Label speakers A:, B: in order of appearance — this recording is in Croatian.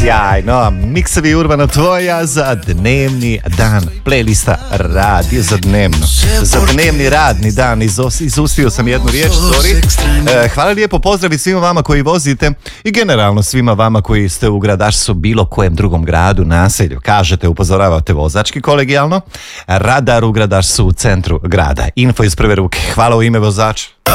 A: Sjajno, miksevi Urbana tvoja za dnevni dan, playlista radio za dnevno, za dnevni radni dan, izustio sam jednu riječ, sorry. Hvala lijepo, pozdravi svima vama koji vozite i generalno svima vama koji ste u gradašcu bilo kojem drugom gradu, naselju, kažete, upozoravate vozački kolegijalno, radar u gradašcu u centru grada, info iz prve ruke, hvala u ime vozača.